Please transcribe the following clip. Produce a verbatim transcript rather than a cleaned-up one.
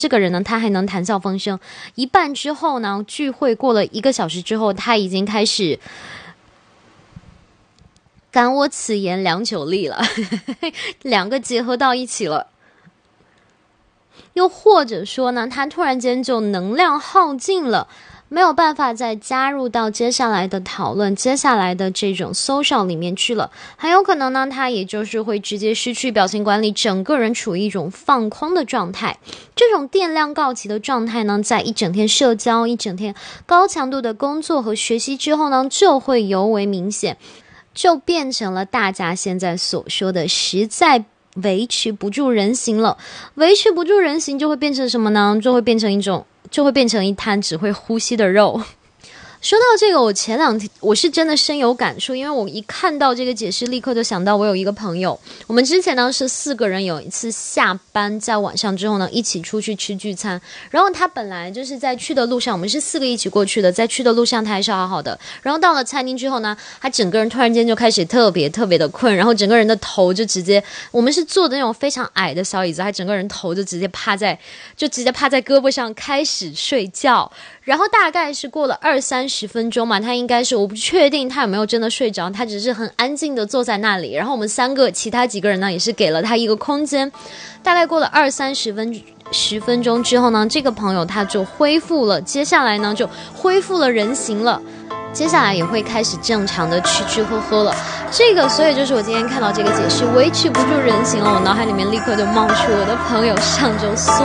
这个人呢，他还能谈笑风生。一半之后呢，聚会过了一个小时之后，他已经开始感我此言良久立了，两个结合到一起了。又或者说呢，他突然间就能量耗尽了，没有办法再加入到接下来的讨论，接下来的这种 social 里面去了。很有可能呢，他也就是会直接失去表情管理，整个人处于一种放空的状态。这种电量告急的状态呢，在一整天社交、一整天高强度的工作和学习之后呢，就会尤为明显，就变成了大家现在所说的实在维持不住人形了。维持不住人形就会变成什么呢？就会变成一种就会变成一滩只会呼吸的肉。说到这个，我前两天我是真的深有感触，因为我一看到这个解释，立刻就想到我有一个朋友，我们之前呢是四个人，有一次下班在晚上之后呢，一起出去吃聚餐，然后他本来就是在去的路上，我们是四个一起过去的，在去的路上他还是好好的，然后到了餐厅之后呢，他整个人突然间就开始特别特别的困，然后整个人的头就直接，我们是坐的那种非常矮的小椅子，他整个人头就直接趴在就直接趴在胳膊上开始睡觉。然后大概是过了二三十分钟嘛，他应该是我不确定他有没有真的睡着，他只是很安静的坐在那里。然后我们三个其他几个人呢，也是给了他一个空间。大概过了二三十分十分钟之后呢，这个朋友他就恢复了，接下来呢就恢复了人形了。接下来也会开始正常的吃吃喝喝了。这个所以就是我今天看到这个解释维持不住人形了，我脑海里面立刻就冒出我的朋友上周